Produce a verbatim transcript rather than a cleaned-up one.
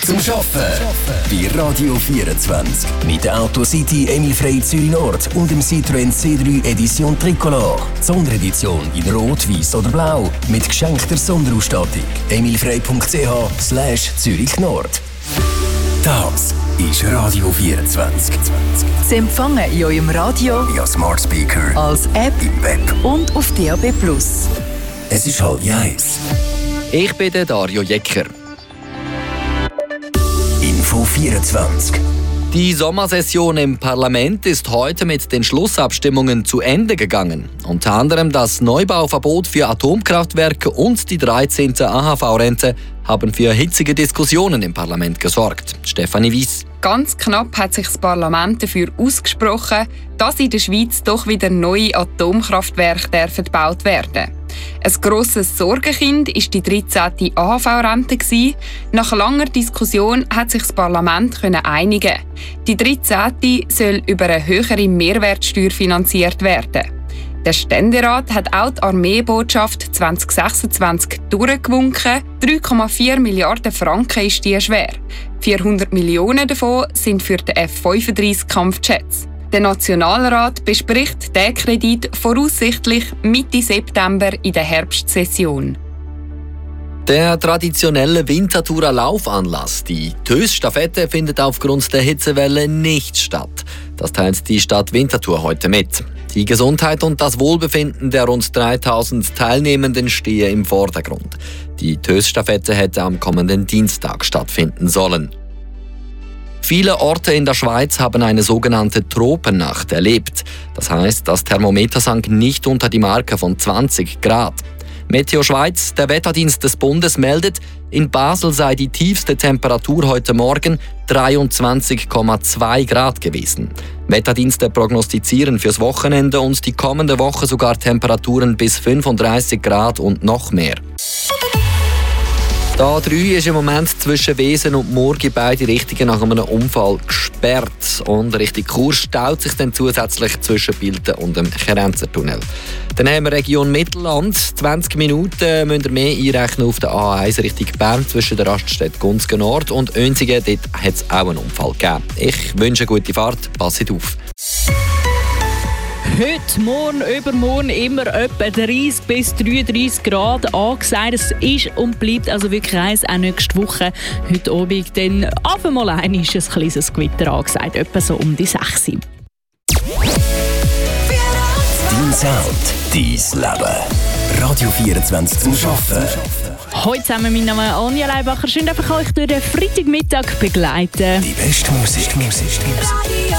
zum Arbeiten. Bei Radio vierundzwanzig. Mit der Autocity Emil Frey Zürich Nord und dem Citroën C drei Edition Tricolor. Sonderedition in Rot, Weiß oder Blau. Mit geschenkter Sonderausstattung. emilfrey punkt c h slash Zürich Nord. Das ist Radio vierundzwanzig. Sie empfangen in eurem Radio, via Smart Speaker, als App im Web und auf D A B plus. Es ist halb eins. Ich bin der Dario Jecker. Info vierundzwanzig. Die Sommersession im Parlament ist heute mit den Schlussabstimmungen zu Ende gegangen. Unter anderem das Neubauverbot für Atomkraftwerke und die dreizehnte A H V-Rente haben für hitzige Diskussionen im Parlament gesorgt. Stefanie Weiss. Ganz knapp hat sich das Parlament dafür ausgesprochen, dass in der Schweiz doch wieder neue Atomkraftwerke gebaut werden dürfen. Ein grosses Sorgenkind war die dreizehnte A H V-Rente. Nach langer Diskussion hat sich das Parlament einigen. Die dreizehnte soll über eine höhere Mehrwertsteuer finanziert werden. Der Ständerat hat auch die Armeebotschaft zwanzig sechsundzwanzig durchgewunken. drei Komma vier Milliarden Franken ist die schwer. vierhundert Millionen davon sind für den F fünfunddreißig Kampfjets. Der Nationalrat bespricht diesen Kredit voraussichtlich Mitte September in der Herbstsession. Der traditionelle Winterthurer-Laufanlass, die Tös-Stafette, findet aufgrund der Hitzewelle nicht statt. Das teilt die Stadt Winterthur heute mit. Die Gesundheit und das Wohlbefinden der rund dreitausend Teilnehmenden stehe im Vordergrund. Die Tös-Stafette hätte am kommenden Dienstag stattfinden sollen. Viele Orte in der Schweiz haben eine sogenannte Tropennacht erlebt. Das heisst, das Thermometer sank nicht unter die Marke von zwanzig Grad. Meteo Schweiz, der Wetterdienst des Bundes, meldet, in Basel sei die tiefste Temperatur heute Morgen dreiundzwanzig Komma zwei Grad gewesen. Wetterdienste prognostizieren fürs Wochenende und die kommende Woche sogar Temperaturen bis fünfunddreißig Grad und noch mehr. Die A drei ist im Moment zwischen Wesen und Murgi beide Richtungen nach einem Unfall gesperrt. Und Richtung Chur staut sich dann zusätzlich zwischen Bilten und dem Kerenzertunnel. Dann haben wir Region Mittelland. zwanzig Minuten müsst ihr mehr einrechnen auf der A eins Richtung Bern zwischen der Raststätte Gunzgen Nord und Oenzingen. Dort hat es auch einen Unfall gegeben. Ich wünsche eine gute Fahrt. Passet auf. Heute, morgen, übermorgen immer etwa dreißig bis dreiunddreißig Grad angesagt. Es ist und bleibt also wirklich heiß, auch nächste Woche. Heute Abend dann auf einmal ein ist ein kleines Gewitter angesagt, etwa so um die sechs. Dein Sound, dein Leben. Radio vierundzwanzig zum Arbeiten. Heute zusammen mit Namen Anja Leibacher. Schön, dass ich euch durch den Freitagmittag begleiten. Die beste Musik. Musik.